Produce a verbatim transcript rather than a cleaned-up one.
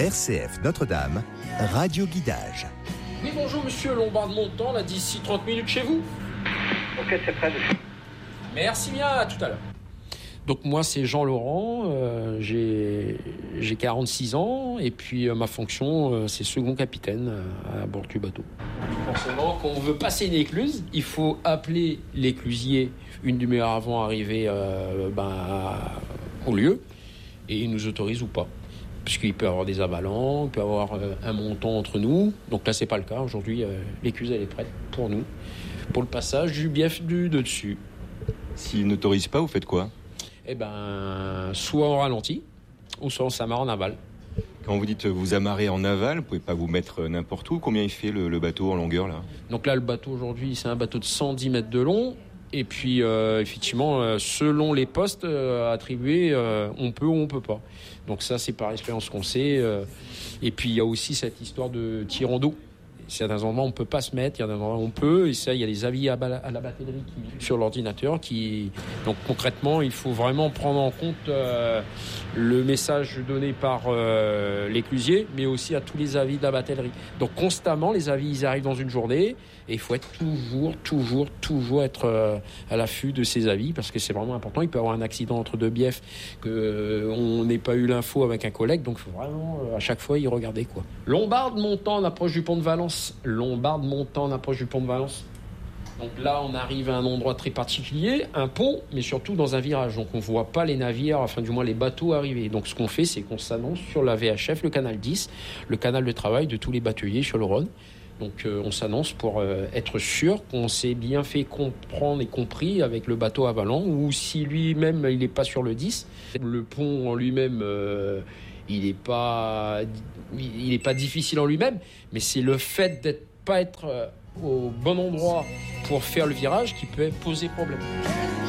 R C F Notre-Dame, Radio Guidage. Oui, bonjour monsieur Lombard de Montant, là d'ici trente minutes chez vous. Ok, c'est prêt. Merci bien, à tout à l'heure. Donc moi c'est Jean Laurent, euh, j'ai, j'ai quarante-six ans et puis euh, ma fonction euh, c'est second capitaine euh, à bord du bateau. Forcément quand on veut passer une écluse, il faut appeler l'éclusier une demi-heure avant d'arriver euh, ben, au lieu et il nous autorise ou pas. Puisqu'il peut y avoir des avalants, il peut y avoir euh, un montant entre nous. Donc là c'est pas le cas, aujourd'hui euh, l'écluse elle est prête pour nous, pour le passage du bief du de dessus. S'il n'autorise pas, vous faites quoi ? Eh ben, soit on ralentit, ou soit on s'amarre en aval. Quand vous dites vous amarrez en aval, vous pouvez pas vous mettre n'importe où. Combien il fait le, le bateau en longueur là ? Donc là, le bateau aujourd'hui, c'est un bateau de cent dix mètres de long. Et puis, euh, effectivement, euh, selon les postes euh, attribués, euh, on peut ou on peut pas. Donc ça, c'est par expérience qu'on sait. Euh, et puis, il y a aussi cette histoire de tirant d'eau. Certains endroits, on ne peut pas se mettre, il y a des endroits où on peut. Et ça, il y a des avis à, bala- à la batellerie qui, sur l'ordinateur. Qui... Donc concrètement, il faut vraiment prendre en compte euh, le message donné par euh, l'éclusier, mais aussi à tous les avis de la batellerie. Donc constamment, les avis, ils arrivent dans une journée. Et il faut être toujours, toujours, toujours être euh, à l'affût de ces avis, parce que c'est vraiment important. Il peut y avoir un accident entre deux biefs, qu'on euh, n'ait pas eu l'info avec un collègue. Donc il faut vraiment, euh, à chaque fois, y regarder, quoi. Lombard de Montant, on approche du pont de Valence. Lombard de Montant, on approche du pont de Valence. Donc là, on arrive à un endroit très particulier, un pont, mais surtout dans un virage. Donc on ne voit pas les navires, enfin du moins les bateaux arriver. Donc ce qu'on fait, c'est qu'on s'annonce sur la V H F, le canal dix, le canal de travail de tous les bateliers sur le Rhône. Donc euh, on s'annonce pour euh, être sûr qu'on s'est bien fait comprendre et compris avec le bateau avalant, ou si lui-même il n'est pas sur le dix, le pont en lui-même euh, il n'est pas, il est pas difficile en lui-même, mais c'est le fait d'être pas être euh, au bon endroit pour faire le virage qui peut poser problème.